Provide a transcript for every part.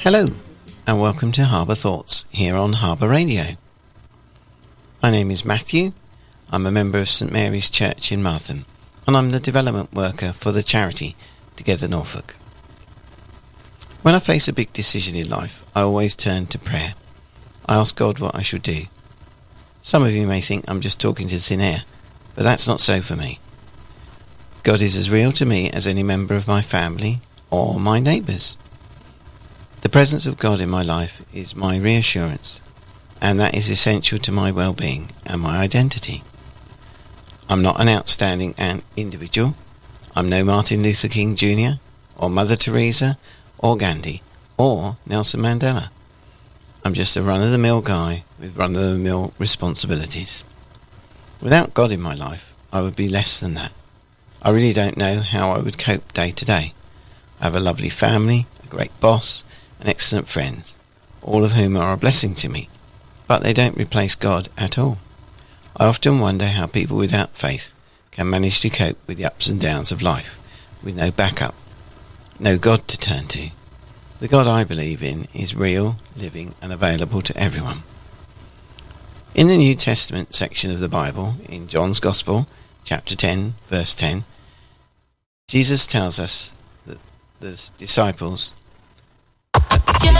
Hello, and welcome to Harbour Thoughts here on Harbour Radio. My name is Matthew. I'm a member of St Mary's Church in Martham, and I'm the development worker for the charity Together Norfolk. When I face a big decision in life, I always turn to prayer. I ask God what I should do. Some of you may think I'm just talking to thin air, but that's not so for me. God is as real to me as any member of my family or my neighbours. The presence of God in my life is my reassurance, and that is essential to my well-being and my identity. I'm not an outstanding individual. I'm no Martin Luther King Jr. or Mother Teresa or Gandhi or Nelson Mandela. I'm just a run-of-the-mill guy with run-of-the-mill responsibilities. Without God in my life, I would be less than that. I really don't know how I would cope day to day. I have a lovely family, a great boss, and excellent friends, all of whom are a blessing to me, but they don't replace God at all. I often wonder how people without faith can manage to cope with the ups and downs of life, with no backup, no God to turn to. The God I believe in is real, living, and available to everyone. In the New Testament section of the Bible, in John's Gospel, chapter 10, verse 10, Jesus tells us that the disciples... All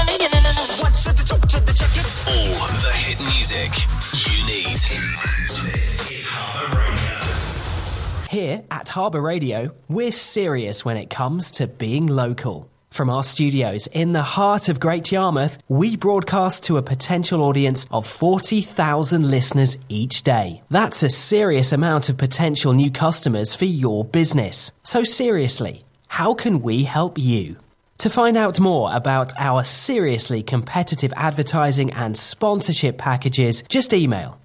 the hit music you need. Here at Harbour Radio, we're serious when it comes to being local. From our studios in the heart of Great Yarmouth, we broadcast to a potential audience of 40,000 listeners each day. That's a serious amount of potential new customers for your business. So seriously, how can we help you? To find out more about our seriously competitive advertising and sponsorship packages, just email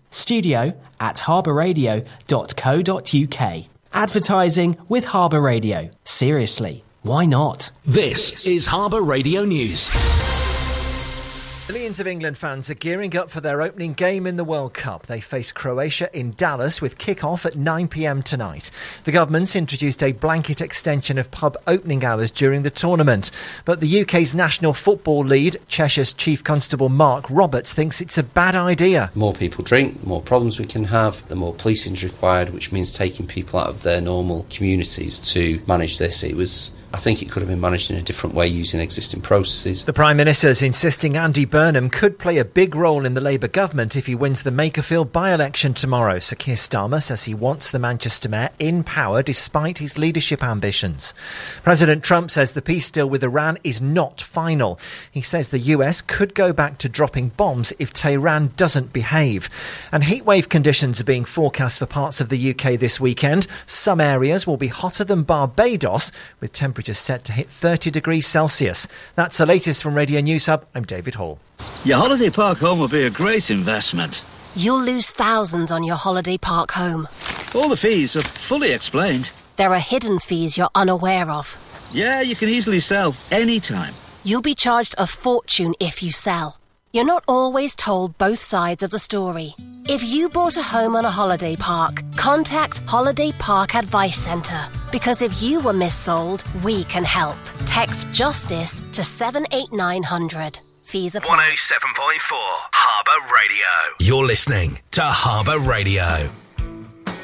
studio@harbourradio.co.uk. Advertising with Harbour Radio. Seriously, why not? This is Harbour Radio News. Millions of England fans are gearing up for their opening game in the World Cup. They face Croatia in Dallas with kick-off at 9 p.m. tonight. The government's introduced a blanket extension of pub opening hours during the tournament. But the UK's national football lead, Cheshire's Chief Constable Mark Roberts, thinks it's a bad idea. The more people drink, the more problems we can have, the more policing is required, which means taking people out of their normal communities to manage this. I think it could have been managed in a different way using existing processes. The Prime Minister's insisting Andy Burnham could play a big role in the Labour government if he wins the Makerfield by-election tomorrow. Sir Keir Starmer says he wants the Manchester Mayor in power despite his leadership ambitions. President Trump says the peace deal with Iran is not final. He says the US could go back to dropping bombs if Tehran doesn't behave. And heatwave conditions are being forecast for parts of the UK this weekend. Some areas will be hotter than Barbados, with temperatures set to hit 30 degrees Celsius. That's the latest from Radio News Hub. I'm David Hall. Your holiday park home will be a great investment. You'll lose thousands on your holiday park home. All the fees are fully explained. There are hidden fees you're unaware of. Yeah, you can easily sell anytime. You'll be charged a fortune if you sell. You're not always told both sides of the story. If you bought a home on a holiday park, contact Holiday Park Advice Centre. Because if you were missold, we can help. Text JUSTICE to 78900. Fees apply. 107.4 Harbour Radio. You're listening to Harbour Radio.